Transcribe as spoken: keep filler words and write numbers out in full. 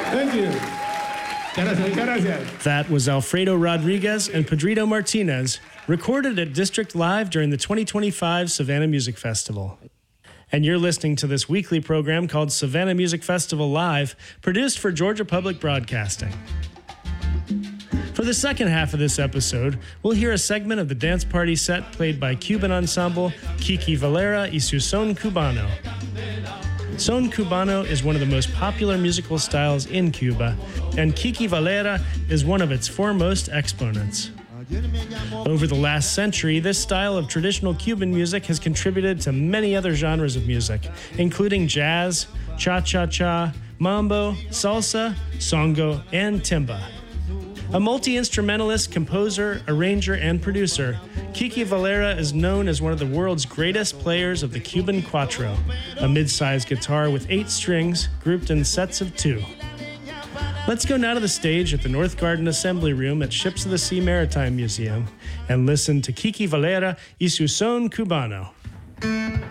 Thank you. Gracias, gracias. That was Alfredo Rodriguez and Pedrito Martinez, recorded at District Live during the twenty twenty-five Savannah Music Festival. And you're listening to this weekly program called Savannah Music Festival Live, produced for Georgia Public Broadcasting. For the second half of this episode, we'll hear a segment of the dance party set played by Cuban ensemble Kiki Valera y su Son Cubano. Son Cubano is one of the most popular musical styles in Cuba, and Kiki Valera is one of its foremost exponents. Over the last century, this style of traditional Cuban music has contributed to many other genres of music, including jazz, cha-cha-cha, mambo, salsa, songo, and timba. A multi-instrumentalist, composer, arranger, and producer, Kiki Valera is known as one of the world's greatest players of the Cuban cuatro, a mid-sized guitar with eight strings grouped in sets of two. Let's go now to the stage at the North Garden Assembly Room at Ships of the Sea Maritime Museum and listen to Kiki Valera y su Son Cubano.